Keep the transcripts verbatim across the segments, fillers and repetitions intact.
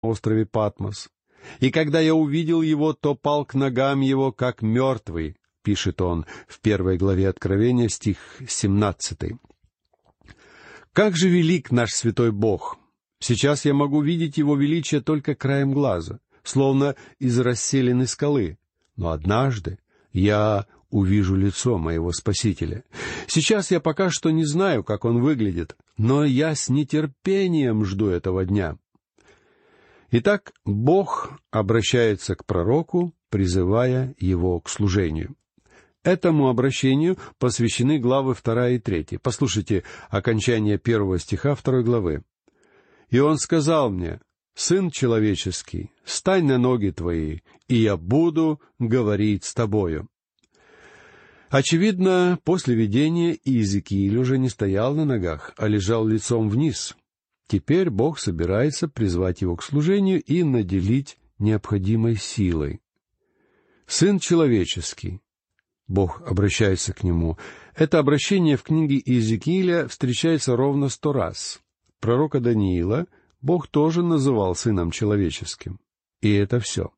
острове Патмос. И когда я увидел его, то пал к ногам его, как мертвый, пишет он в первой главе Откровения, стих семнадцатый. Как же велик наш святой Бог! Сейчас я могу видеть Его величие только краем глаза, словно из расселенной скалы. Но однажды я увижу лицо моего Спасителя. Сейчас я пока что не знаю, как Он выглядит, но я с нетерпением жду этого дня. Итак, Бог обращается к пророку, призывая его к служению. Этому обращению посвящены главы вторая и третья. Послушайте окончание первого стиха второй главы. «И он сказал мне: Сын человеческий, стань на ноги твои, и я буду говорить с тобою». Очевидно, после видения Иезекииль уже не стоял на ногах, а лежал лицом вниз. Теперь Бог собирается призвать его к служению и наделить необходимой силой. «Сын человеческий», Бог обращается к нему. Это обращение в книге Иезекииля встречается ровно сто раз. Пророка Даниила Бог тоже называл сыном человеческим. И это все.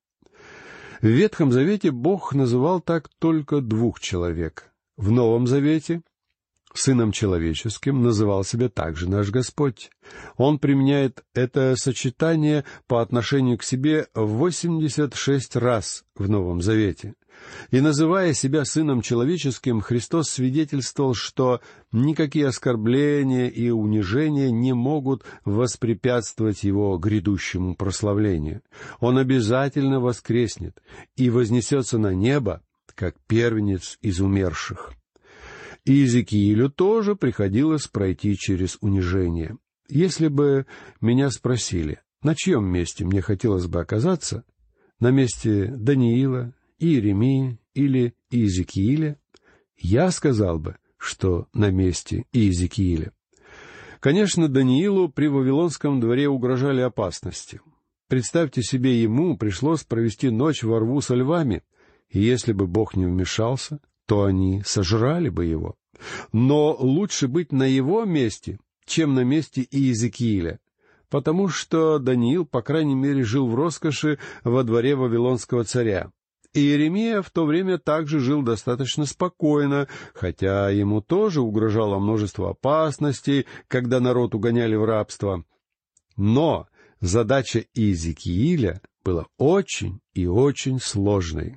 В Ветхом Завете Бог называл так только двух человек. В Новом Завете сыном человеческим называл себя также наш Господь. Он применяет это сочетание по отношению к себе восемьдесят шесть раз в Новом Завете. И, называя себя Сыном Человеческим, Христос свидетельствовал, что никакие оскорбления и унижения не могут воспрепятствовать Его грядущему прославлению. Он обязательно воскреснет и вознесется на небо, как первенец из умерших. Иезекиилю тоже приходилось пройти через унижение. Если бы меня спросили, на чьем месте мне хотелось бы оказаться, на месте Даниила, Иеремии или Иезекииля, я сказал бы, что на месте Иезекииля. Конечно, Даниилу при Вавилонском дворе угрожали опасности. Представьте себе, ему пришлось провести ночь во рву со львами, и если бы Бог не вмешался, то они сожрали бы его. Но лучше быть на его месте, чем на месте Иезекииля, потому что Даниил, по крайней мере, жил в роскоши во дворе вавилонского царя. И Иеремия в то время также жил достаточно спокойно, хотя ему тоже угрожало множество опасностей, когда народ угоняли в рабство. Но задача Иезекииля была очень и очень сложной.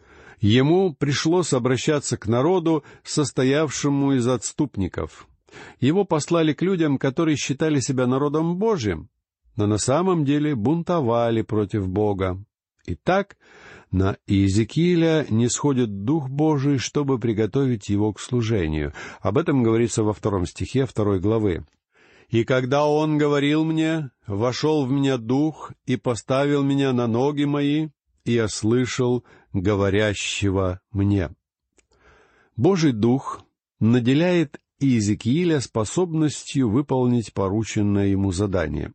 Ему пришлось обращаться к народу, состоявшему из отступников. Его послали к людям, которые считали себя народом Божьим, но на самом деле бунтовали против Бога. Итак, на Иезекииля нисходит Дух Божий, чтобы приготовить его к служению. Об этом говорится во втором стихе второй главы. «И когда он говорил мне, вошел в меня Дух и поставил меня на ноги мои, и я слышал говорящего мне». Божий Дух наделяет Иезекииля способностью выполнить порученное ему задание.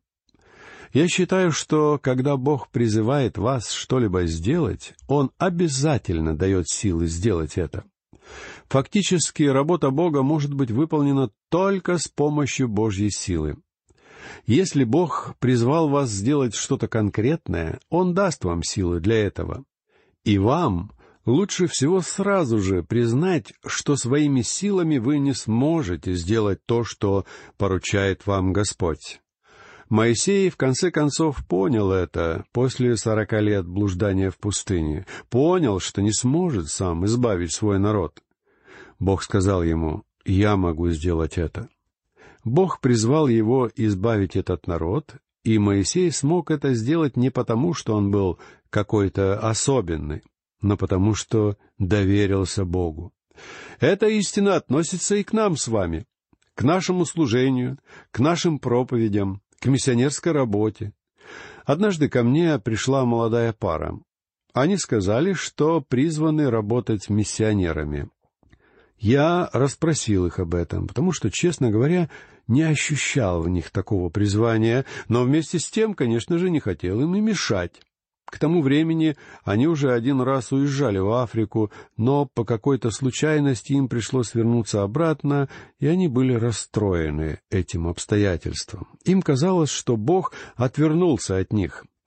Я считаю, что когда Бог призывает вас что-либо сделать, Он обязательно дает силы сделать это. Фактически, работа Бога может быть выполнена только с помощью Божьей силы. Если Бог призвал вас сделать что-то конкретное, Он даст вам силы для этого. И вам лучше всего сразу же признать, что своими силами вы не сможете сделать то, что поручает вам Господь. Моисей, в конце концов, понял это после сорока лет блуждания в пустыне, понял, что не сможет сам избавить свой народ. Бог сказал ему: «Я могу сделать это». Бог призвал его избавить этот народ, и Моисей смог это сделать не потому, что он был какой-то особенный, но потому, что доверился Богу. Эта истина относится и к нам с вами, к нашему служению, к нашим проповедям, к миссионерской работе. Однажды ко мне пришла молодая пара. Они сказали, что призваны работать миссионерами. Я расспросил их об этом, потому что, честно говоря, не ощущал в них такого призвания, но вместе с тем, конечно же, не хотел им и мешать. К тому времени они уже один раз уезжали в Африку, но по какой-то случайности им пришлось вернуться обратно, и они были расстроены этим обстоятельством. Им казалось, что Бог отвернулся от них,